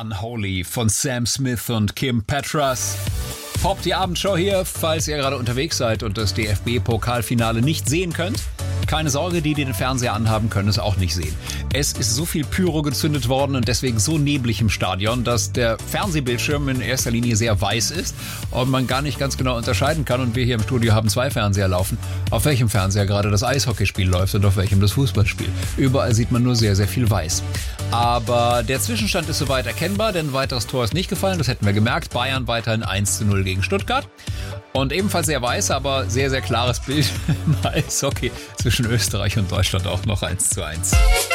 Unholy von Sam Smith und Kim Petras. Pop, die Abendshow hier, falls ihr gerade unterwegs seid und das DFB-Pokalfinale nicht sehen könnt. Keine Sorge, die den Fernseher anhaben, können es auch nicht sehen. Es ist so viel Pyro gezündet worden und deswegen so neblig im Stadion, dass der Fernsehbildschirm in erster Linie sehr weiß ist und man gar nicht ganz genau unterscheiden kann. Und wir hier im Studio haben 2 Fernseher laufen, auf welchem Fernseher gerade das Eishockeyspiel läuft und auf welchem das Fußballspiel. Überall sieht man nur sehr, sehr viel weiß. Aber der Zwischenstand ist soweit erkennbar, denn ein weiteres Tor ist nicht gefallen, das hätten wir gemerkt. Bayern weiterhin 1:0 gegen Stuttgart. Und ebenfalls sehr weiß, aber sehr, sehr klares Bild im Eishockey zwischen Österreich und Deutschland auch noch 1:1.